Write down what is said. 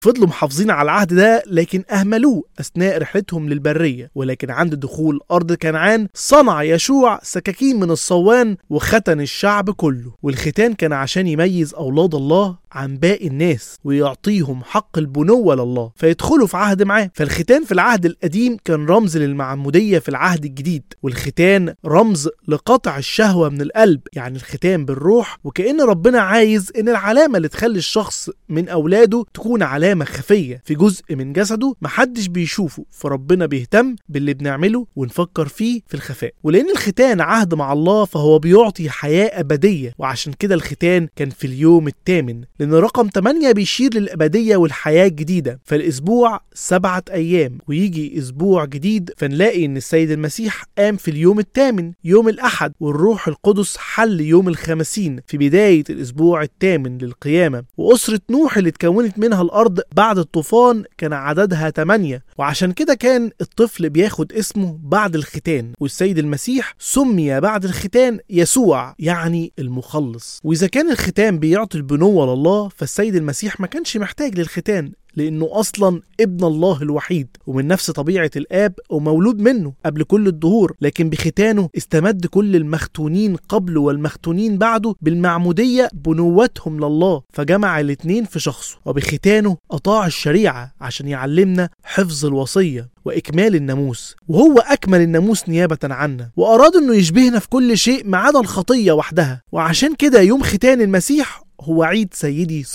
فضلوا محافظين على العهد ده لكن أهملوه أثناء رحلتهم للبرية. ولكن عند دخول أرض كنعان صنع يشوع سكاكين من الصوان وختن الشعب كله. والختان كان عشان يميز أولاد الله عن باقي الناس ويعطيهم حق البنوة لله فيدخلوا في عهد معاه. فالختان في العهد القديم كان رمز للمعمودية في العهد الجديد، والختان رمز لقطع الشهوة من القلب، يعني الختان بالروح. وكأن ربنا عايز ان العلامة اللي تخلي الشخص من اولاده تكون علامة خفية في جزء من جسده محدش بيشوفه، فربنا بيهتم باللي بنعمله ونفكر فيه في الخفاء. ولان الختان عهد مع الله فهو بيعطي حياة أبدية، وعشان كده الختان كان في اليوم الثامن، لأن رقم 8 بيشير للأبدية والحياة الجديدة. فالأسبوع 7 أيام ويجي أسبوع جديد، فنلاقي إن السيد المسيح قام في اليوم الثامن يوم الأحد، والروح القدس حل يوم الخمسين في بداية الأسبوع الثامن للقيامة. وأسرة نوح اللي اتكونت منها الأرض بعد الطوفان كان عددها 8، وعشان كده كان الطفل بياخد اسمه بعد الختان. والسيد المسيح سمي بعد الختان يسوع، يعني المخلص. وإذا كان الختان بيعطي البنوة لله، فالسيد المسيح ما كانش محتاج للختان لأنه أصلا ابن الله الوحيد ومن نفس طبيعة الآب ومولود منه قبل كل الدهور. لكن بختانه استمد كل المختونين قبله والمختونين بعده بالمعمودية بنوتهم لله، فجمع الاتنين في شخصه. وبختانه أطاع الشريعة عشان يعلمنا حفظ الوصية وإكمال الناموس، وهو أكمل الناموس نيابة عنا، وأراد أنه يشبهنا في كل شيء ما عدا الخطية وحدها. وعشان كده يوم ختان المسيح هو عيد سيدي